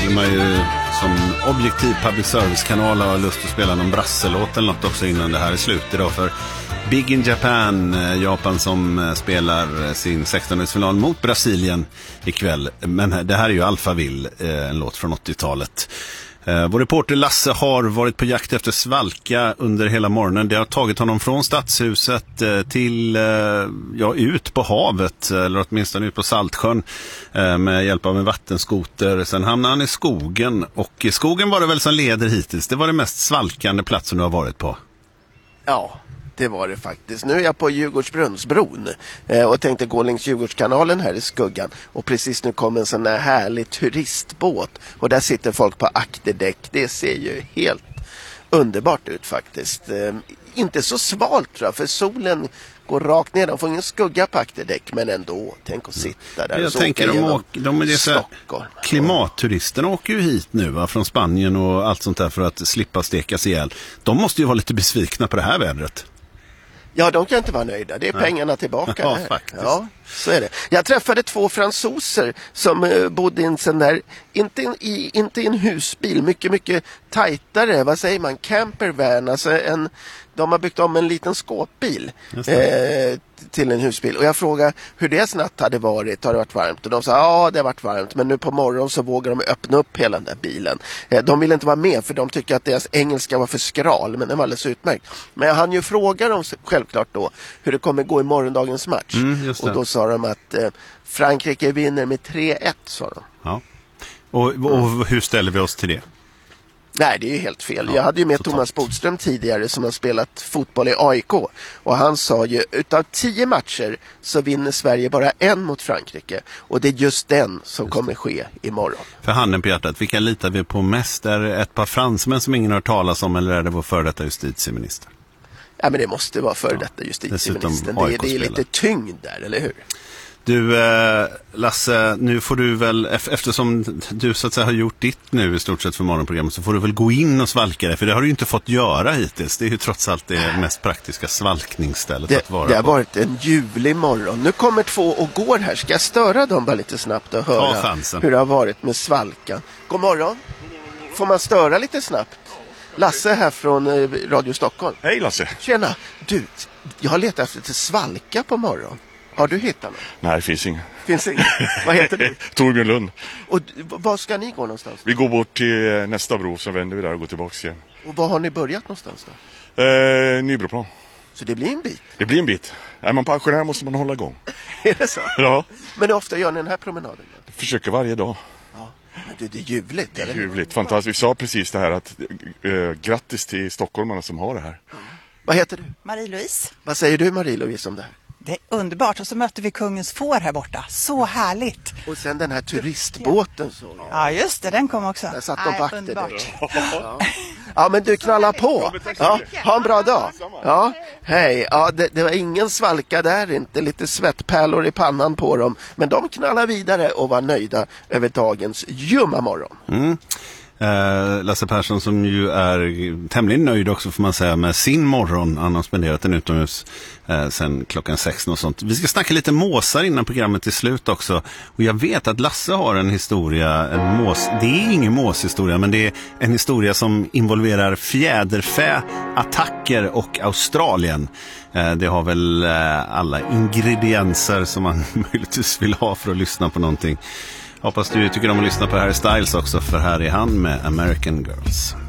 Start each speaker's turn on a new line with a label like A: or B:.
A: skulle man ju som objektiv public service-kanal ha lust att spela någon brasselåt eller något också innan det här är slut idag. För Big in Japan, Japan som spelar sin 16-årsfinal mot Brasilien ikväll. Men det här är ju Alphaville, en låt från 80-talet. Vår reporter Lasse har varit på jakt efter svalka under hela morgonen. Det har tagit honom från stadshuset till ut på havet, eller åtminstone ut på Saltsjön med hjälp av en vattenskoter. Sen hamnade han i skogen, och i skogen var det väl som leder hittills. Det var det mest svalkande platsen du har varit på.
B: Ja, det var det faktiskt. Nu är jag på Djurgårdsbrunnsbron och tänkte gå längs Djurgårdskanalen här i skuggan. Och precis nu kommer en sån här härlig turistbåt. Och där sitter folk på akterdäck. Det ser ju helt underbart ut faktiskt. Inte så svalt tror jag, för solen går rakt ner. De får ingen skugga på akterdäck, men ändå. Tänk att sitta där.
A: Jag tänker de är
B: Stockholm.
A: Klimatturisterna åker ju hit nu från Spanien och allt sånt där för att slippa stekas ihjäl. De måste ju vara lite besvikna på det här vädret.
B: Ja, de kan inte vara nöjda. Det är pengarna tillbaka.
A: Ja, faktiskt.
B: Ja, så är det. Jag träffade 2 fransoser som bodde i en sån där, inte i en husbil, mycket tajtare, vad säger man, campervan, alltså de har byggt om en liten skåpbil till en husbil. Och jag frågade hur deras natt hade varit. Har det varit varmt? Och de sa, ja det har varit varmt. Men nu på morgonen så vågar de öppna upp hela den där bilen. De ville inte vara med för de tycker att deras engelska var för skral. Men den var alldeles utmärkt. Men jag hann ju fråga dem självklart då hur det kommer gå i morgondagens match. Och då sa de att Frankrike vinner med 3-1, sa de.
A: Ja. Och hur ställer vi oss till det?
B: Nej, det är ju helt fel. Jag hade ju med Thomas Bodström tidigare som har spelat fotboll i AIK. Och han sa ju, utav 10 matcher så vinner Sverige bara 1 mot Frankrike. Och det är just den som kommer ske imorgon.
A: För handen på hjärtat, vilka litar vi på mest? Är det ett par fransmän som ingen har talas om, eller är det vår före detta justitieminister?
B: Ja, men det måste vara före detta justitieministern. Det är lite tyngd där, eller hur?
A: Du, Lasse, nu får du väl, eftersom du så att säga har gjort ditt nu i stort sett för morgonprogrammet, så får du väl gå in och svalka det, för det har du ju inte fått göra hittills. Det är ju trots allt det mest praktiska svalkningsstället att vara på.
B: Det har varit en ljuvlig morgon. Nu kommer 2 och går här. Ska jag störa dem bara lite snabbt och höra hur det har varit med svalkan? God morgon. Får man störa lite snabbt? Lasse här från Radio Stockholm.
C: Hej Lasse.
B: Tjena. Du, jag har letat efter lite svalka på morgon. Har du hittat något?
C: Nej, det finns inget.
B: Finns inget? Vad heter du?
C: Torbjörn Lund.
B: Och var ska ni gå någonstans?
C: Vi går bort till nästa bro, så vänder vi där och går tillbaka igen.
B: Och var har ni börjat någonstans då?
C: Nybroplan.
B: Så det blir en bit?
C: Det blir en bit. Är man pensionär måste man hålla igång.
B: Är det så?
C: Ja.
B: Men hur ofta gör ni den här promenaden?
C: Jag försöker varje dag.
B: Ja. Men det är ljuvligt, eller?
C: Ljuvligt, fantastiskt. Vi sa precis det här att grattis till stockholmarna som har det här.
B: Vad heter du?
D: Marie-Louise.
B: Vad säger du, Marie-Louise, om det här?
D: Det är underbart. Och så mötte vi kungens får här borta. Så härligt.
B: Och sen den här turistbåten. Så.
D: Ja, just det. Den kom också.
B: Där satt de vakter.
D: Underbart.
B: Ja, men du knallar på. Ja, ha en bra dag. Ja, hej. Ja, det var ingen svalka där, inte lite svettpärlor i pannan på dem. Men de knallar vidare och var nöjda över dagens ljumma morgon.
A: Lasse Persson, som ju är tämligen nöjd också, får man säga, med sin morgon. Han har spenderat den utomhus sen klockan 6 och sånt. Vi ska snacka lite måsar innan programmet är slut också. Och jag vet att Lasse har en historia, det är ingen måshistoria, men det är en historia som involverar fjäderfä, attacker och Australien. Det har väl alla ingredienser som man möjligtvis vill ha för att lyssna på någonting. Hoppas du tycker om att lyssna på Harry Styles också, för här är han med American Girls.